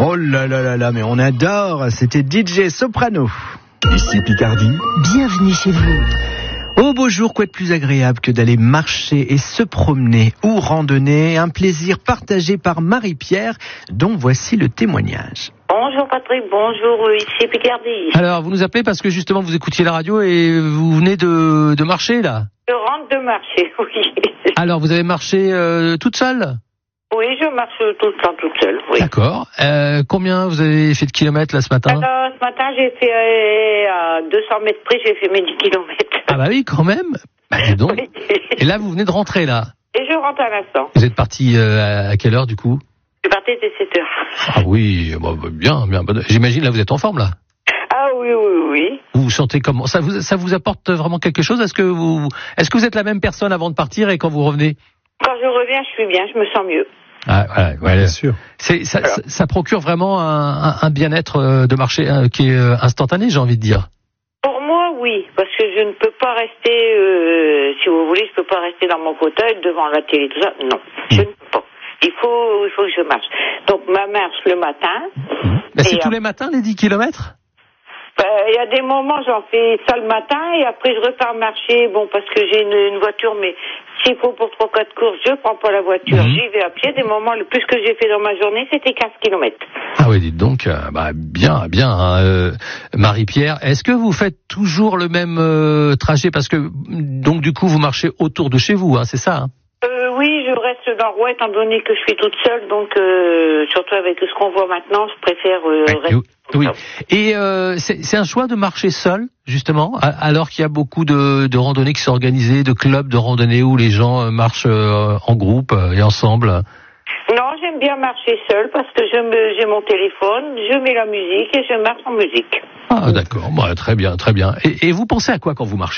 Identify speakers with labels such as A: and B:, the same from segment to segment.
A: Oh là là là là, mais on adore. C'était DJ Soprano.
B: Ici Picardie.
C: Bienvenue chez vous.
A: Au beau jour, quoi de plus agréable que d'aller marcher et se promener ou randonner. Un plaisir partagé par Marie-Pierre, dont voici le témoignage.
D: Bonjour Patrick, bonjour, ici Picardie.
E: Alors, vous nous appelez parce que justement vous écoutiez la radio et vous venez de marcher là.
D: Je rentre de marcher, oui.
E: Alors, vous avez marché toute seule ?
D: Oui, je marche tout le temps toute seule, oui.
E: D'accord. Combien vous avez fait de kilomètres là ce matin ?
D: Alors, ce matin, j'ai fait à 200 mètres près, j'ai fait mes 10 kilomètres.
E: Ah bah oui, quand même. Bah, dis donc.
D: Oui.
E: Et là, vous venez de rentrer là.
D: Et je rentre à l'instant.
E: Vous êtes parti à quelle heure du coup ?
D: Je suis partie dès 7 heures.
E: Ah oui, bien. J'imagine là vous êtes en forme là.
D: Ah oui.
E: Vous vous sentez comment ? Ça vous apporte vraiment quelque chose ? Est-ce que vous êtes la même personne avant de partir et quand vous revenez ?
D: Quand je reviens, je suis bien, je me sens mieux.
E: Ah, ouais,
B: Bien sûr.
E: Ça procure vraiment un bien-être de marché qui est instantané, j'ai envie de dire.
D: Pour moi, oui, parce que je ne peux pas rester, si vous voulez, je peux pas rester dans mon fauteuil devant la télé, tout ça. Non, je ne peux pas. Il faut que je marche. Donc, ma marche le matin.
E: C'est tous les matins, les 10 kilomètres ?
D: Il y a des moments, j'en fais ça le matin et après je repars marcher, parce que j'ai une voiture, mais s'il faut pour 3-4 courses, je prends pas la voiture, j'y vais à pied. Des moments, le plus que j'ai fait dans ma journée, c'était 15 kilomètres.
E: Ah oui, dites donc, bien, Marie-Pierre. Est-ce que vous faites toujours le même trajet ? Parce que, donc, du coup, vous marchez autour de chez vous, c'est ça ?
D: Oui, je reste dans Rouen, étant donné que je suis toute seule, donc surtout avec ce qu'on voit maintenant, je préfère rester.
E: Oui. Et c'est un choix de marcher seul, justement, alors qu'il y a beaucoup de randonnées qui sont organisées, de clubs de randonnée où les gens marchent en groupe et ensemble.
D: Non, j'aime bien marcher seule parce que j'ai mon téléphone, je mets la musique et je marche en musique.
E: Ah d'accord, très bien. Et vous pensez à quoi quand vous marchez ?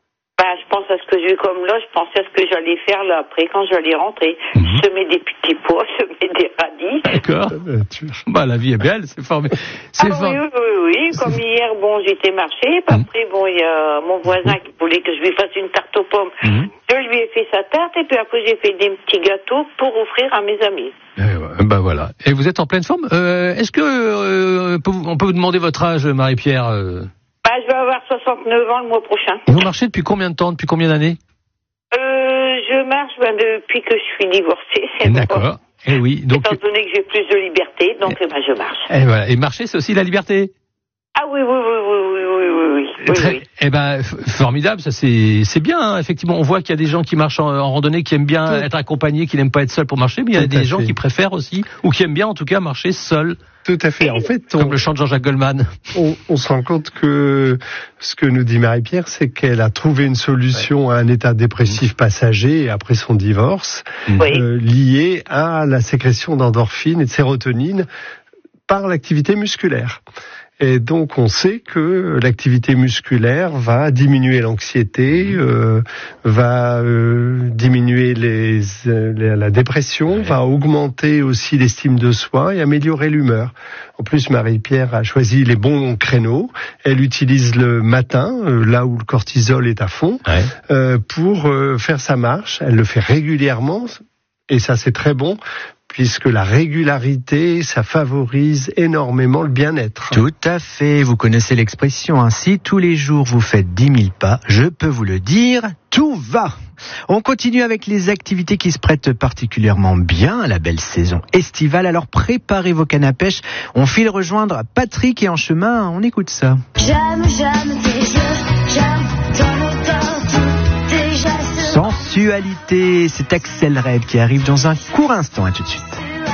D: Je pense à ce que j'ai comme là, je pensais à ce que j'allais faire là après quand j'allais rentrer. Semer des petits pois, semer des radis.
E: D'accord. La vie est belle, c'est formidable.
D: Oui. Comme hier, j'étais marcher. Puis après, il y a mon voisin qui voulait que je lui fasse une tarte aux pommes. Je lui ai fait sa tarte et puis après j'ai fait des petits gâteaux pour offrir à mes amis.
E: Voilà. Et vous êtes en pleine forme. Est-ce que on peut vous demander votre âge, Marie-Pierre ?
D: Je vais avoir 69 ans le mois prochain.
E: Et vous marchez depuis combien de temps ? Depuis combien d'années ?
D: Je marche depuis que je suis divorcée.
E: D'accord. Et oui. Donc,
D: étant donné que j'ai plus de liberté, donc je marche.
E: Et voilà. Et marcher, c'est aussi la liberté.
D: Ah oui.
E: Formidable, ça c'est bien. Effectivement, on voit qu'il y a des gens qui marchent en randonnée, qui aiment bien être accompagnés, qui n'aiment pas être seuls pour marcher, mais il y a des gens qui préfèrent aussi, ou qui aiment bien en tout cas marcher seuls.
B: Tout à fait. En fait,
E: comme le chant de Jean-Jacques Goldman.
B: On se rend compte que ce que nous dit Marie-Pierre, c'est qu'elle a trouvé une solution à un état dépressif passager après son divorce, lié à la sécrétion d'endorphines et de sérotonine par l'activité musculaire. Et donc, on sait que l'activité musculaire va diminuer l'anxiété, va diminuer la dépression, va augmenter aussi l'estime de soi et améliorer l'humeur. En plus, Marie-Pierre a choisi les bons créneaux. Elle utilise le matin, là où le cortisol est à fond, pour faire sa marche. Elle le fait régulièrement, et ça, c'est très bon, puisque la régularité, ça favorise énormément le bien-être.
A: Tout à fait, vous connaissez l'expression, si tous les jours vous faites 10 000 pas, je peux vous le dire, tout va. On continue avec les activités qui se prêtent particulièrement bien à la belle saison estivale, alors préparez vos cannes à pêche, on file rejoindre Patrick et en chemin, on écoute ça.
F: J'aime tes yeux, j'aime ton odeur, tout déjà
A: Sensualité, c'est Axel Red qui arrive dans un court instant, tout de suite.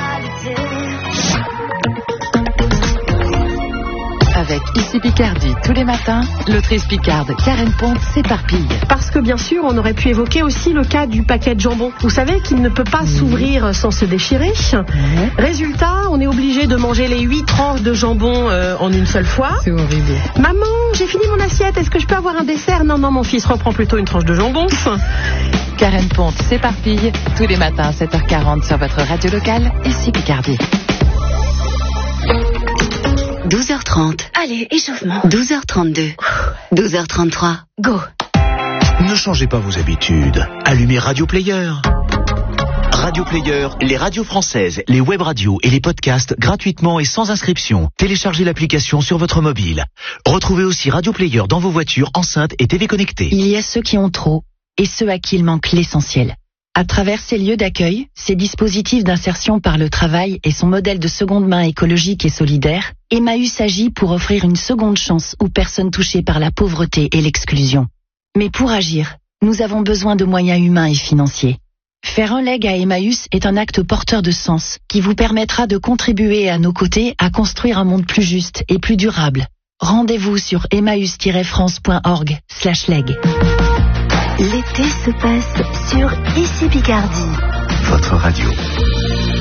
C: Avec Ici Picardie, tous les matins, l'autrice picarde Karen Ponte s'éparpille.
G: Parce que bien sûr, on aurait pu évoquer aussi le cas du paquet de jambon. Vous savez qu'il ne peut pas s'ouvrir sans se déchirer. Résultat, on est obligé de manger les 8 tranches de jambon en une seule fois.
C: C'est horrible.
G: Maman, j'ai fini mon assiette, est-ce que je peux avoir un dessert ? Non, mon fils reprend plutôt une tranche de jambon.
C: Karen Ponte s'éparpille, tous les matins, 7h40 sur votre radio locale, Ici Picardie.
F: 12h30. Allez, échauffement. 12h32. 12h33. Go.
H: Ne changez pas vos habitudes. Allumez Radio Player. Radio Player, les radios françaises, les web radios et les podcasts gratuitement et sans inscription. Téléchargez l'application sur votre mobile. Retrouvez aussi Radio Player dans vos voitures, enceintes et TV connectées.
I: Il y a ceux qui ont trop et ceux à qui il manque l'essentiel. À travers ces lieux d'accueil, ces dispositifs d'insertion par le travail et son modèle de seconde main écologique et solidaire, Emmaüs agit pour offrir une seconde chance aux personnes touchées par la pauvreté et l'exclusion. Mais pour agir, nous avons besoin de moyens humains et financiers. Faire un leg à Emmaüs est un acte porteur de sens qui vous permettra de contribuer à nos côtés à construire un monde plus juste et plus durable. Rendez-vous sur emmaüs-france.org/leg.
J: L'été se passe sur Ici Picardie.
H: Votre radio.